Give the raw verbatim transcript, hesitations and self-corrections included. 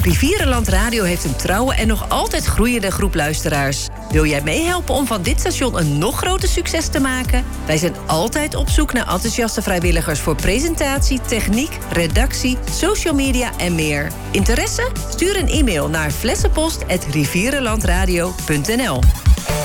Rivierenland Radio heeft een trouwe en nog altijd groeiende groep luisteraars. Wil jij meehelpen om van dit station een nog groter succes te maken? Wij zijn altijd op zoek naar enthousiaste vrijwilligers voor presentatie, techniek, redactie, social media en meer. Interesse? Stuur een e-mail naar flessenpost at rivierenlandradio punt n l.